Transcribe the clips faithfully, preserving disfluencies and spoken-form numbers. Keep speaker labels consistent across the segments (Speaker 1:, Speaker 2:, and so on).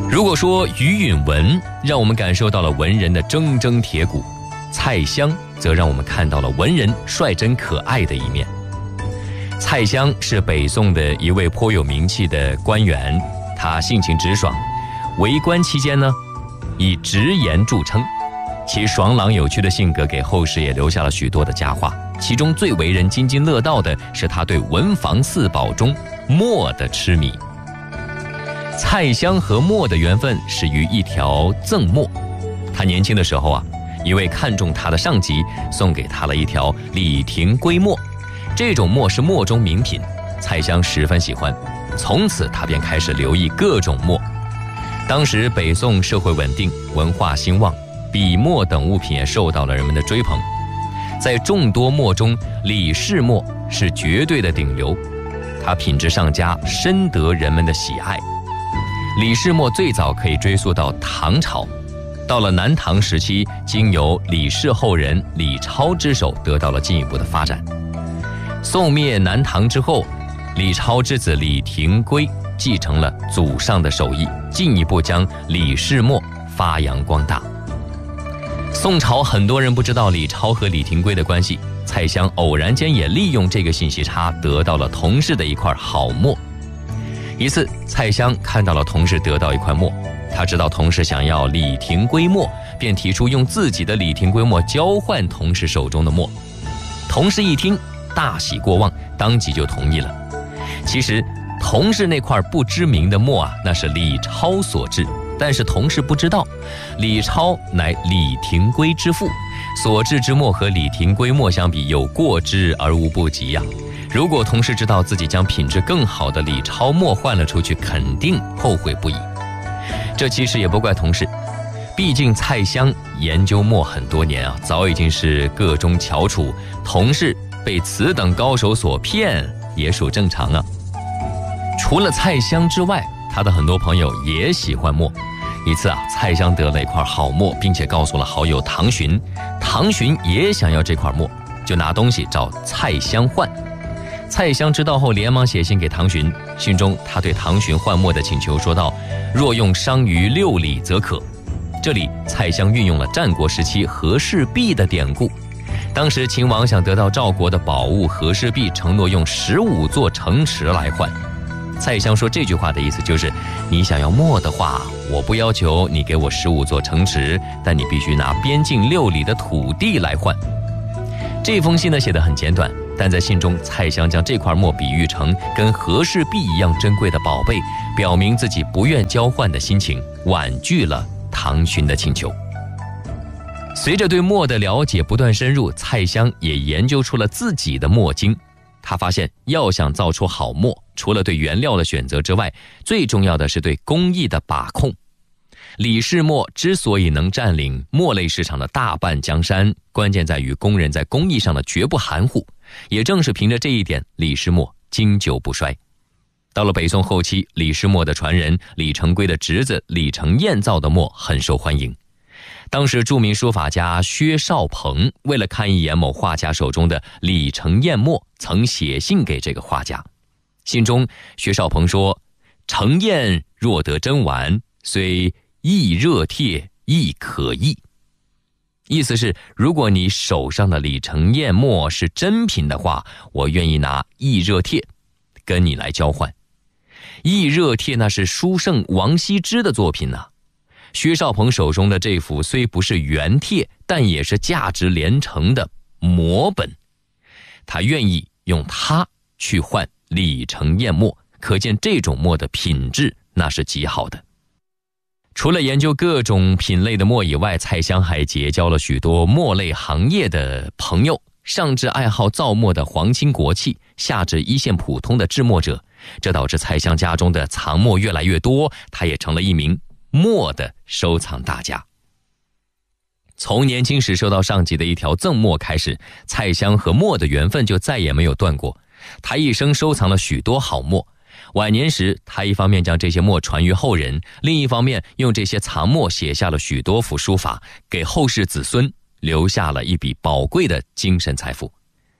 Speaker 1: 如果说于允文让我们感受到了文人的铮铮铁骨，蔡襄则让我们看到了文人率真可爱的一面。蔡襄是北宋的一位颇有名气的官员，他性情直爽，为官期间呢，以直言著称，其爽朗有趣的性格给后世也留下了许多的佳话。其中最为人津津乐道的是他对文房四宝中墨的痴迷。蔡襄和墨的缘分始于一条赠墨。他年轻的时候啊，一位看中他的上级送给他了一条李廷圭墨，这种墨是墨中名品，蔡襄十分喜欢，从此他便开始留意各种墨。当时北宋社会稳定，文化兴旺，笔墨等物品也受到了人们的追捧。在众多墨中，李氏墨是绝对的顶流，它品质上佳，深得人们的喜爱。李氏墨最早可以追溯到唐朝，到了南唐时期，经由李氏后人李超之手得到了进一步的发展。宋灭南唐之后，李超之子李廷圭继承了祖上的手艺，进一步将李氏墨发扬光大。宋朝很多人不知道李超和李廷圭的关系，蔡襄偶然间也利用这个信息差，得到了同事的一块好墨。一次，蔡襄看到了同事得到一块墨，他知道同事想要李廷圭墨，便提出用自己的李廷圭墨交换同事手中的墨。同事一听，大喜过望，当即就同意了。其实同事那块不知名的墨啊，那是李超所制，但是同事不知道，李超乃李廷圭之父，所制之墨和李廷圭墨相比，有过之而无不及呀、啊。如果同事知道自己将品质更好的李超墨换了出去，肯定后悔不已。这其实也不怪同事，毕竟蔡襄研究墨很多年啊，早已经是个中翘楚，同事被此等高手所骗也属正常啊。除了蔡襄之外，他的很多朋友也喜欢墨。一次啊，蔡襄得了一块好墨，并且告诉了好友唐询，唐询也想要这块墨，就拿东西找蔡襄换。蔡襄知道后连忙写信给唐询，信中他对唐询换墨的请求说道：若用商于六里则可。这里蔡襄运用了战国时期和氏璧的典故。当时秦王想得到赵国的宝物和氏璧，承诺用十五座城池来换。蔡襄说这句话的意思就是，你想要墨的话，我不要求你给我十五座城池，但你必须拿边境六里的土地来换。这封信呢写得很简短，但在信中蔡襄将这块墨比喻成跟和氏璧一样珍贵的宝贝，表明自己不愿交换的心情，婉拒了唐询的请求。随着对墨的了解不断深入，蔡襄也研究出了自己的墨经。他发现要想造出好墨，除了对原料的选择之外，最重要的是对工艺的把控。李氏墨之所以能占领墨类市场的大半江山，关键在于工人在工艺上的绝不含糊。也正是凭着这一点，李氏墨经久不衰。到了北宋后期，李氏墨的传人李成规的侄子李成彦造的墨很受欢迎。当时著名书法家薛绍鹏为了看一眼某画家手中的李成彦墨，曾写信给这个画家。信中薛绍鹏说：成彦若得真玩，虽亦热帖亦可议。意思是，如果你手上的李成彦墨是真品的话，我愿意拿亦热帖跟你来交换。亦热帖那是书圣王羲之的作品呢、啊。薛绍鹏手中的这幅虽不是原帖，但也是价值连城的摹本，他愿意用它去换李成彦墨，可见这种墨的品质那是极好的。除了研究各种品类的墨以外，蔡襄还结交了许多墨类行业的朋友，上至爱好造墨的皇亲国戚，下至一线普通的制墨者，这导致蔡襄家中的藏墨越来越多，他也成了一名墨的收藏大家。从年轻时收到上级的一条赠墨开始，蔡襄和墨的缘分就再也没有断过。他一生收藏了许多好墨，晚年时他一方面将这些墨传于后人，另一方面用这些藏墨写下了许多幅书法，给后世子孙留下了一笔宝贵的精神财富。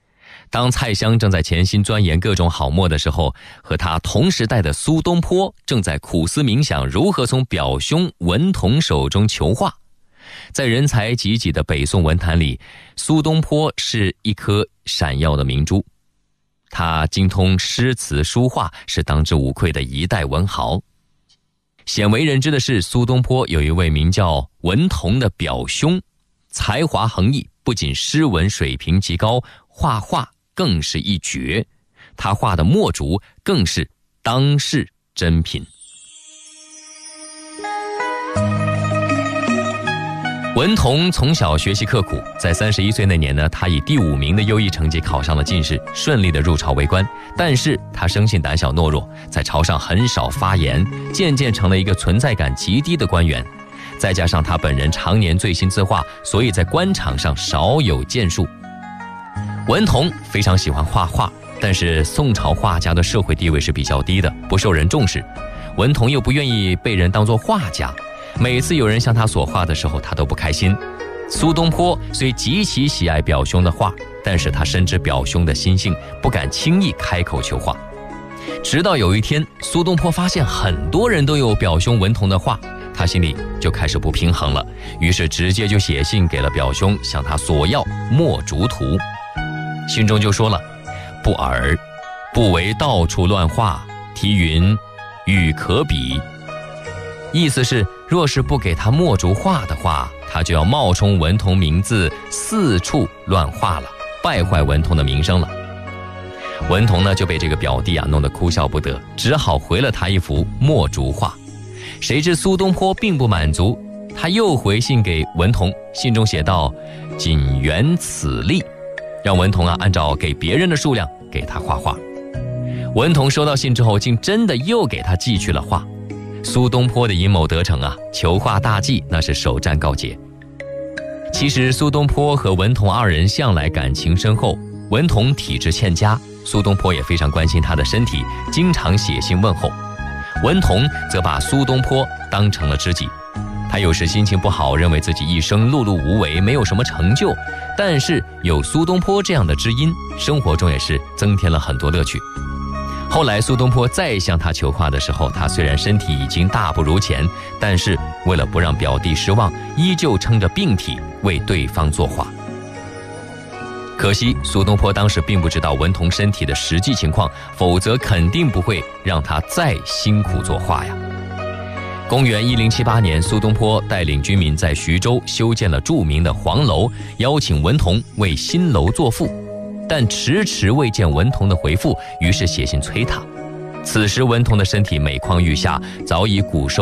Speaker 1: 当蔡襄正在潜心钻研各种好墨的时候，和他同时代的苏东坡正在苦思冥想如何从表兄文同手中求画。在人才济济的北宋文坛里，苏东坡是一颗闪耀的明珠，他精通诗词书画，是当之无愧的一代文豪。鲜为人知的是，苏东坡有一位名叫文同的表兄，才华横溢，不仅诗文水平极高，画画更是一绝，他画的墨竹更是当世珍品。文同从小学习刻苦，在三十一岁那年呢，他以第五名的优异成绩考上了进士，顺利的入朝为官。但是他生性胆小懦弱，在朝上很少发言，渐渐成了一个存在感极低的官员。再加上他本人常年醉心字画，所以在官场上少有建树。文同非常喜欢画画，但是宋朝画家的社会地位是比较低的，不受人重视。文同又不愿意被人当作画家，每次有人向他索画的时候，他都不开心。苏东坡虽极其喜爱表兄的画，但是他深知表兄的心性，不敢轻易开口求画。直到有一天，苏东坡发现很多人都有表兄文同的画，他心里就开始不平衡了，于是直接就写信给了表兄，向他索要墨竹图。信中就说了：不尔，不为到处乱画，题云与可比。意思是，若是不给他墨竹画的话，他就要冒充文同名字四处乱画了，败坏文同的名声了。文同呢就被这个表弟啊弄得哭笑不得，只好回了他一幅墨竹画。谁知苏东坡并不满足，他又回信给文同，信中写道：仅原此例，让文同啊按照给别人的数量给他画画。文同收到信之后，竟真的又给他寄去了画。苏东坡的阴谋得逞啊，求画大计那是首战告捷。其实苏东坡和文同二人向来感情深厚，文同体质欠佳，苏东坡也非常关心他的身体，经常写信问候。文同则把苏东坡当成了知己，他有时心情不好，认为自己一生碌碌无为，没有什么成就，但是有苏东坡这样的知音，生活中也是增添了很多乐趣。后来苏东坡再向他求画的时候，他虽然身体已经大不如前，但是为了不让表弟失望，依旧撑着病体为对方作画。可惜苏东坡当时并不知道文同身体的实际情况，否则肯定不会让他再辛苦作画呀。公元一零七八年，苏东坡带领军民在徐州修建了著名的黄楼，邀请文同为新楼作赋，但迟迟未见文同的回复，于是写信催他。此时文同的身体每况愈下，早已骨瘦